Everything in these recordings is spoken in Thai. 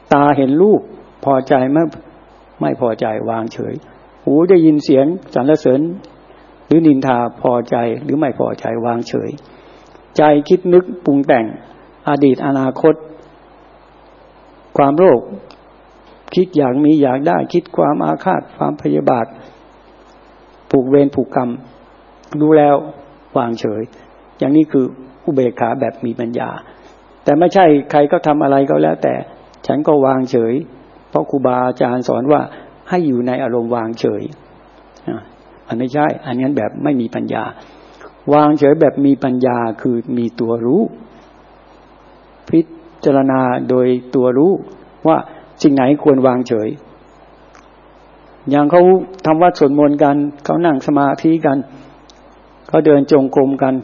ตาเห็นรูปพอใจไม่พอใจวางเฉยหูได้ยินเสียงสรรเสริญหรือนินทาพอใจหรือไม่พอใจวางเฉยใจคิดนึกปรุงแต่งอดีตอนาคตความโลภคิดอยากมีอยากได้คิดความอาฆาตความพยาบาทผูกเวรผูกกรรมรู้แล้ววางเฉยอย่างนี้คืออุเบกขาแบบมีปัญญาแต่ไม่ใช่ใครก็ทำอะไรก็แล้วแต่ฉันก็วางเฉยเพราะครูบาอาจารย์สอนว่าให้อยู่ในอารมณ์วางเฉยมันไม่ใช่อันนั้นแบบไม่มีปัญญาวางเฉยแบบมีปัญญาคือมีตัวรู้พิจารณาโดยตัวรู้ว่าสิ่งไหนควรวางเฉยอย่างเขาทำวัดสวดมนต์กันเขานั่งสมาธิกันเขาเดินจงกรมกัน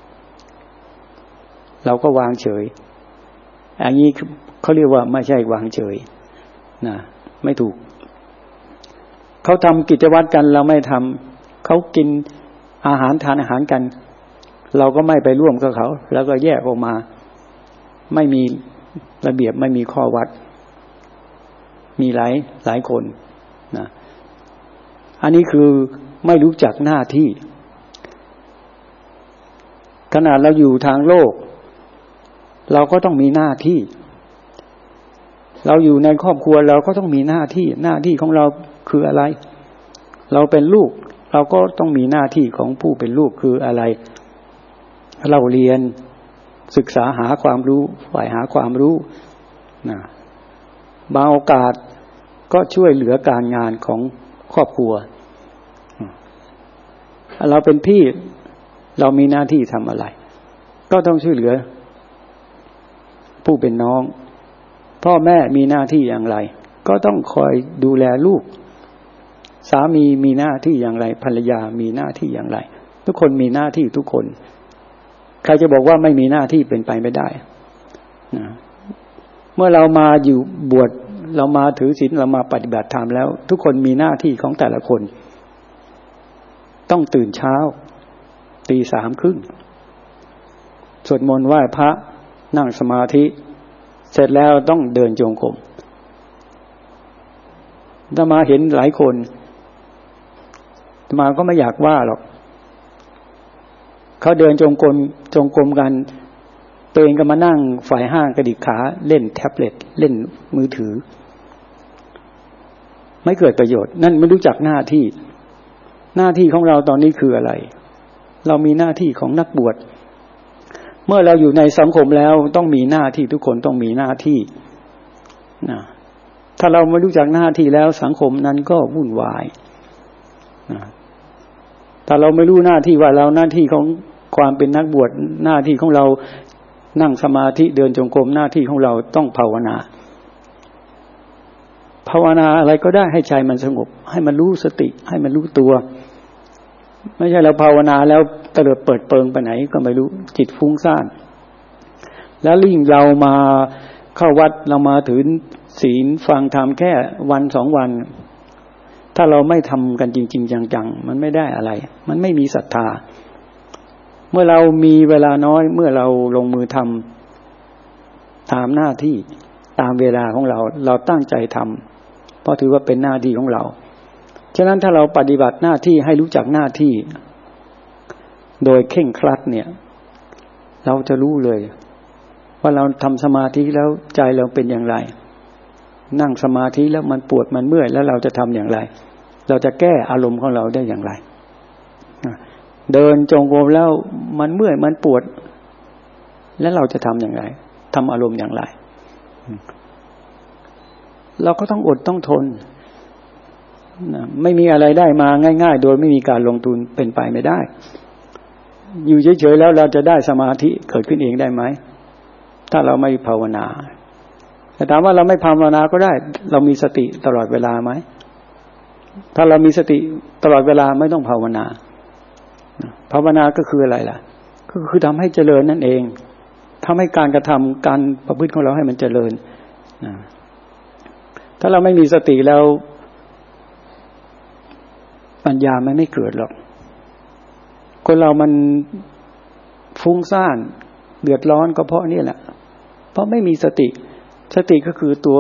เราก็วางเฉยอันนี้เขาเรียกว่าไม่ใช่วางเฉยนะไม่ถูกเขาทำกิจวัตรกันเราไม่ทำเขากินอาหารทานอาหารกันเราก็ไม่ไปร่วมกับเขาแล้วก็แยกออกมาไม่มีระเบียบไม่มีข้อวัดมีหลายคนนะอันนี้คือไม่รู้จักหน้าที่ขนาดเราอยู่ทางโลกเราก็ต้องมีหน้าที่เราอยู่ในครอบครัวเราก็ต้องมีหน้าที่ของเราคืออะไรเราเป็นลูกเราก็ต้องมีหน้าที่ของผู้เป็นลูกคืออะไรเราเรียนศึกษาหาความรู้ฝ่ายหาความรู้นะบางโอกาสก็ช่วยเหลือการงานของครอบครัวเราเป็นพี่เรามีหน้าที่ทำอะไรก็ต้องช่วยเหลือผู้เป็นน้องพ่อแม่มีหน้าที่อย่างไรก็ต้องคอยดูแลลูกสามีมีหน้าที่อย่างไรภรรยามีหน้าที่อย่างไรทุกคนมีหน้าที่ทุกคนใครจะบอกว่าไม่มีหน้าที่เป็นไปไม่ได้นะเมื่อเรามาอยู่บวชเรามาถือศีลเรามาปฏิบัติธรรมแล้วทุกคนมีหน้าที่ของแต่ละคนต้องตื่นเช้า 3:30 สวดมนต์ไหว้พระนั่งสมาธิเสร็จแล้วต้องเดินจงกรมถ้ามาเห็นหลายคนมาก็ไม่อยากว่าหรอกเขาเดินจงกรมกันตัวเองก็มานั่งฝ่ายห้างกระดิกขาเล่นแท็บเล็ตเล่นมือถือไม่เกิดประโยชน์นั่นไม่รู้จักหน้าที่ของเราตอนนี้คืออะไรเรามีหน้าที่ของนักบวชเมื่อเราอยู่ในสังคมแล้วต้องมีหน้าที่ทุกคนต้องมีหน้าที่นะถ้าเราไม่รู้จักหน้าที่แล้วสังคมนั้นก็วุ่นวายนะถ้าเราไม่รู้หน้าที่ว่าเราหน้าที่ของความเป็นนักบวชหน้าที่ของเรานั่งสมาธิเดินจงกรมหน้าที่ของเราต้องภาวนาอะไรก็ได้ให้ใจมันสงบให้มันรู้สติให้มันรู้ตัวไม่ใช่เราภาวนาแล้วเตลิดเปิดเปิงไปไหนก็ไม่รู้จิตฟุ้งซ่านแล้วยิ่งเรามาเข้าวัดเรามาถือศีลฟังธรรมแค่วัน2วันถ้าเราไม่ทำกันจริงๆจังๆมันไม่ได้อะไรมันไม่มีศรัทธาเมื่อเรามีเวลาน้อยเมื่อเราลงมือทำตามหน้าที่ตามเวลาของเราตั้งใจทำเพราะถือว่าเป็นหน้าที่ของเราฉะนั้นถ้าเราปฏิบัติหน้าที่ให้รู้จักหน้าที่โดยเคร่งครัดเนี่ยเราจะรู้เลยว่าเราทำสมาธิแล้วใจเราเป็นอย่างไรนั่งสมาธิแล้วมันปวดมันเมื่อยแล้วเราจะทำอย่างไรเราจะแก้อารมณ์ของเราได้อย่างไรเดินจงกรมแล้วมันเมื่อยมันปวดแล้วเราจะทำอย่างไรทำอารมณ์อย่างไรเราก็ต้องอดต้องทนไม่มีอะไรได้มาง่ายๆโดยไม่มีการลงทุนเป็นไปไม่ได้อยู่เฉยๆแล้วเราจะได้สมาธิเกิดขึ้นเองได้ไหมถ้าเราไม่ภาวนาแต่ถามว่าเราไม่ภาวนาก็ได้เรามีสติตลอดเวลาไหมถ้าเรามีสติตลอดเวลาไม่ต้องภาวนาภาวนาก็คืออะไรล่ะก็คือทำให้เจริญนั่นเองทำให้การกระทำการประพฤติของเราให้มันเจริญถ้าเราไม่มีสติแล้วปัญญามันไม่เกิดหรอกคนเรามันฟุ้งซ่านเดือดร้อนก็เพราะนี่แหละเพราะไม่มีสติก็คือตัว